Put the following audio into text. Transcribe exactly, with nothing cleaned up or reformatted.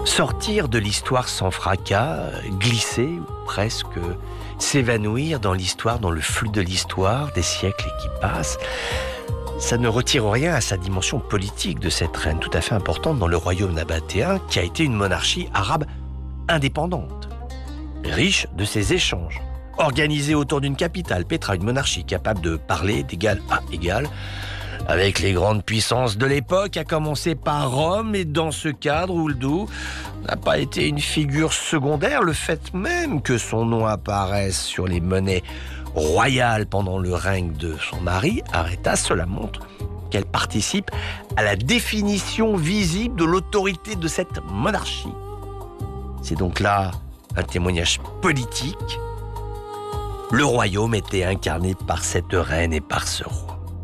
Sortir de l'histoire sans fracas, glisser ou presque s'évanouir dans l'histoire, dans le flux de l'histoire, des siècles qui passent, ça ne retire rien à sa dimension politique de cette reine tout à fait importante dans le royaume nabatéen qui a été une monarchie arabe indépendante, riche de ses échanges, organisée autour d'une capitale, Pétra, une monarchie capable de parler d'égal à égal avec les grandes puissances de l'époque, à commencer par Rome, et dans ce cadre, Ould n'a pas été une figure secondaire. Le fait même que son nom apparaisse sur les monnaies royales pendant le règne de son mari, Arétas, cela montre qu'elle participe à la définition visible de l'autorité de cette monarchie. C'est donc là un témoignage politique. Le royaume était incarné par cette reine et par ce roi.